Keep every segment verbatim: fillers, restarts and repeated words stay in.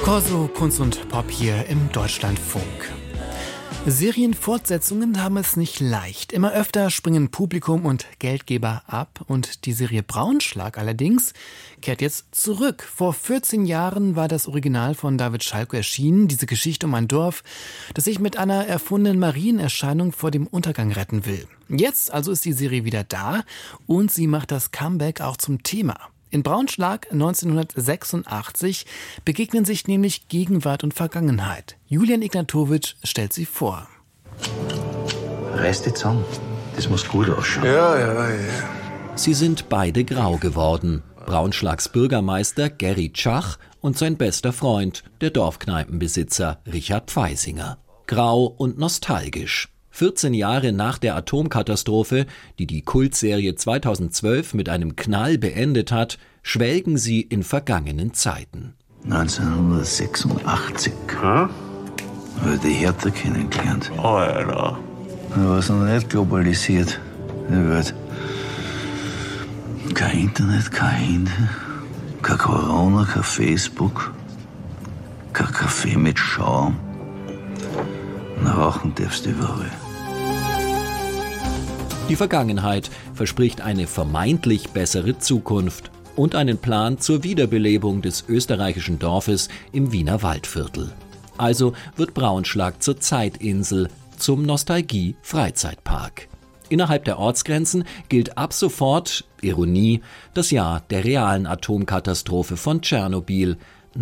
Corso, Kunst und Pop hier im Deutschlandfunk. Serienfortsetzungen haben es nicht leicht. Immer öfter springen Publikum und Geldgeber ab. Und die Serie Braunschlag allerdings kehrt jetzt zurück. Vor vierzehn Jahren war das Original von David Schalko erschienen. Diese Geschichte um ein Dorf, das sich mit einer erfundenen Marienerscheinung vor dem Untergang retten will. Jetzt also ist die Serie wieder da und sie macht das Comeback auch zum Thema. In Braunschlag neunzehnhundertsechsundachtzig begegnen sich nämlich Gegenwart und Vergangenheit. Julian Ignatowitsch stellt sie vor. Reiß dich zusammen. Das muss gut ausschauen. Ja, ja, ja. Sie sind beide grau geworden. Braunschlags Bürgermeister Gerry Tschach und sein bester Freund, der Dorfkneipenbesitzer Richard Pfeisinger. Grau und nostalgisch. vierzehn Jahre nach der Atomkatastrophe, die die Kultserie zweitausendzwölf mit einem Knall beendet hat, schwelgen sie in vergangenen Zeiten. neunzehnhundertsechsundachtzig Hm? habe ich die Hertha kennengelernt. Alter. Da war es noch nicht globalisiert, die Welt. Kein Internet, kein Handy, kein Corona, kein Facebook, kein Kaffee mit Schaum. Rauchen darfst du überall. Die Vergangenheit verspricht eine vermeintlich bessere Zukunft und einen Plan zur Wiederbelebung des österreichischen Dorfes im Wiener Waldviertel. Also wird Braunschlag zur Zeitinsel, zum Nostalgie-Freizeitpark. Innerhalb der Ortsgrenzen gilt ab sofort, Ironie, das Jahr der realen Atomkatastrophe von Tschernobyl,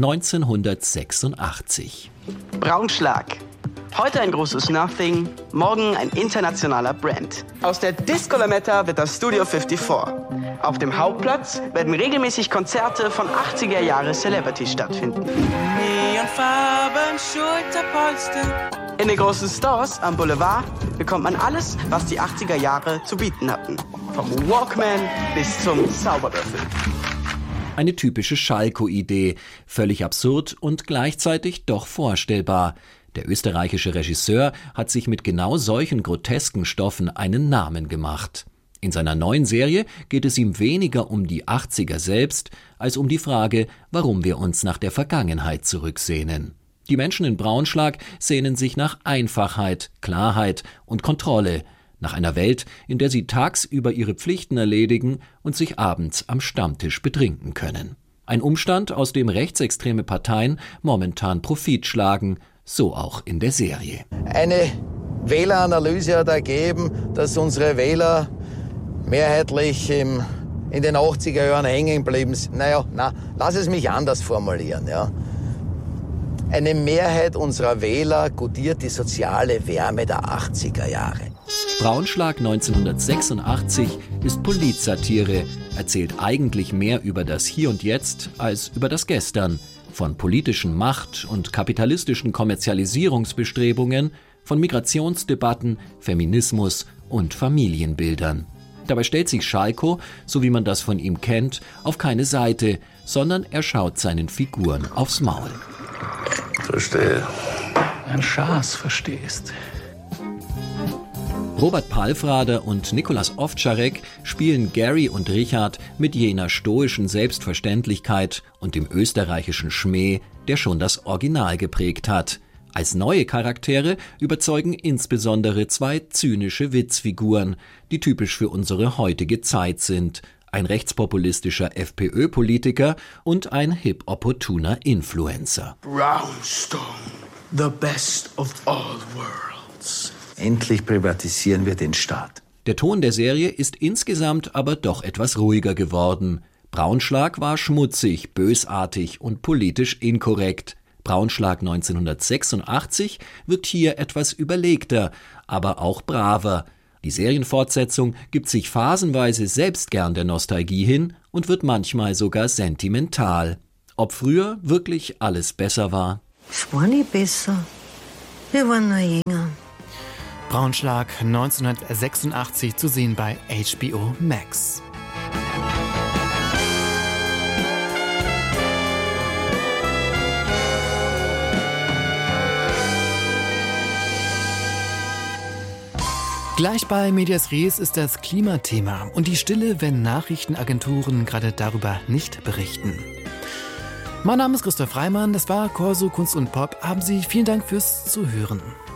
neunzehnhundertsechsundachtzig. Braunschlag. Heute ein großes Nothing, morgen ein internationaler Brand. Aus der Disco Lametta wird das Studio vierundfünfzig. Auf dem Hauptplatz werden regelmäßig Konzerte von achtziger Jahre Celebrities stattfinden. Neonfarben, Schulterpolster. In den großen Stores am Boulevard bekommt man alles, was die achtziger Jahre zu bieten hatten. Vom Walkman bis zum Zauberwürfel. Eine typische Schalko-Idee, völlig absurd und gleichzeitig doch vorstellbar. Der österreichische Regisseur hat sich mit genau solchen grotesken Stoffen einen Namen gemacht. In seiner neuen Serie geht es ihm weniger um die achtziger selbst, als um die Frage, warum wir uns nach der Vergangenheit zurücksehnen. Die Menschen in Braunschlag sehnen sich nach Einfachheit, Klarheit und Kontrolle, nach einer Welt, in der sie tagsüber ihre Pflichten erledigen und sich abends am Stammtisch betrinken können. Ein Umstand, aus dem rechtsextreme Parteien momentan Profit schlagen, so auch in der Serie. Eine Wähleranalyse hat ergeben, dass unsere Wähler mehrheitlich im, in den achtziger Jahren hängen geblieben sind. Naja, na, lass es mich anders formulieren. Ja. Eine Mehrheit unserer Wähler gutiert die soziale Wärme der achtziger Jahre. Braunschlag neunzehnhundertsechsundachtzig ist Politsatire, erzählt eigentlich mehr über das Hier und Jetzt als über das Gestern. Von politischen Macht- und kapitalistischen Kommerzialisierungsbestrebungen, von Migrationsdebatten, Feminismus und Familienbildern. Dabei stellt sich Schalko, so wie man das von ihm kennt, auf keine Seite, sondern er schaut seinen Figuren aufs Maul. Verstehe. Ein Schaß verstehst. Robert Palfrader und Nikolaus Ovtcharek spielen Gary und Richard mit jener stoischen Selbstverständlichkeit und dem österreichischen Schmäh, der schon das Original geprägt hat. Als neue Charaktere überzeugen insbesondere zwei zynische Witzfiguren, die typisch für unsere heutige Zeit sind. Ein rechtspopulistischer FPÖ-Politiker und ein hip-opportuner Influencer. Brownstone, the best of all worlds. Endlich privatisieren wir den Staat. Der Ton der Serie ist insgesamt aber doch etwas ruhiger geworden. Braunschlag war schmutzig, bösartig und politisch inkorrekt. Braunschlag neunzehnhundertsechsundachtzig wirkt hier etwas überlegter, aber auch braver. Die Serienfortsetzung gibt sich phasenweise selbst gern der Nostalgie hin und wird manchmal sogar sentimental. Ob früher wirklich alles besser war? Es war nie besser. Wir waren noch jünger. Braunschlag neunzehnhundertsechsundachtzig zu sehen bei H B O Max. Gleich bei Medias Res ist das Klimathema und die Stille, wenn Nachrichtenagenturen gerade darüber nicht berichten. Mein Name ist Christoph Reimann, das war Corso Kunst und Pop. Haben Sie vielen Dank fürs Zuhören.